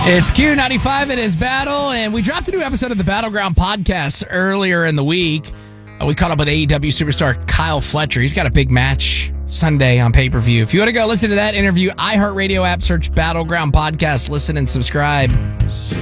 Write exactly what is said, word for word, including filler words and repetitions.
It's Q ninety-five. It is Battle, and we dropped a new episode of the Battleground podcast earlier in the week. Uh, we caught up with A E W superstar Kyle Fletcher. He's got a big match Sunday on pay-per-view. If you want to go listen to that interview, iHeartRadio app, search Battleground Podcast, listen and subscribe.